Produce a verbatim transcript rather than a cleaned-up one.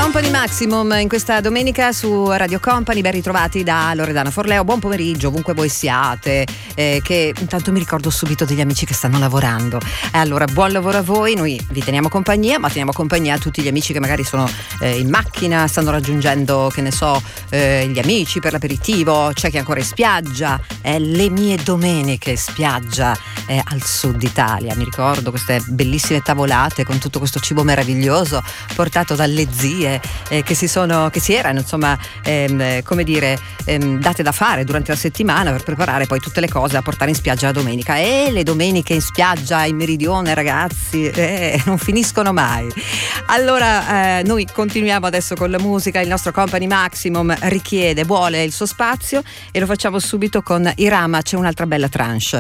Company Maximum in questa domenica su Radio Company. Ben ritrovati da Loredana Forleo. Buon pomeriggio ovunque voi siate, eh, che intanto mi ricordo subito degli amici che stanno lavorando. Eh, allora buon lavoro a voi, noi vi teniamo compagnia, ma teniamo compagnia a tutti gli amici che magari sono eh, in macchina, stanno raggiungendo, che ne so, eh, gli amici per l'aperitivo. C'è chi è ancora in spiaggia, eh, le mie domeniche spiaggia eh, al sud Italia. Mi ricordo queste bellissime tavolate con tutto questo cibo meraviglioso portato dalle zie eh, che si sono che si erano insomma ehm, come dire ehm, date da fare durante la settimana per preparare poi tutte le cose da portare in spiaggia la domenica. E le domeniche in spiaggia in meridione, ragazzi, eh, non finiscono mai. Allora eh, noi continuiamo adesso con la musica. Il nostro Company Maximum richiede, vuole il suo spazio, e lo facciamo subito con Irama. C'è un'altra bella tranche